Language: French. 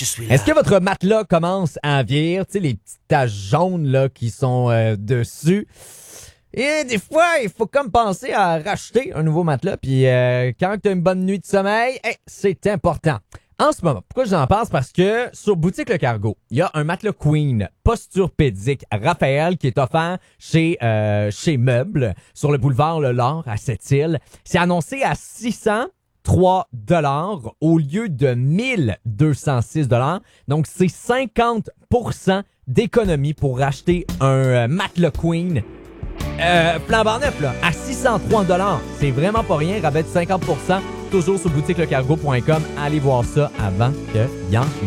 je suis là. Est-ce que votre matelas commence à vieillir? Tu sais, les petites taches jaunes là, qui sont dessus. Et des fois, il faut comme penser à racheter un nouveau matelas. Puis quand tu as une bonne nuit de sommeil, c'est important. En ce moment, pourquoi je vous en parle? Parce que sur Boutique Le Cargo, il y a un matelas Queen posturpédique Raphaël qui est offert chez Meubles sur le boulevard Le Lard à Sept-Îles. C'est annoncé à 603 $ au lieu de 1206 $. Donc, c'est 50% d'économie pour racheter un matelas Queen flambant neuf là, à 603 $. C'est vraiment pas rien. Rabais de 50%. Toujours sur boutiquelecargo.com. Allez voir ça avant qu'il y en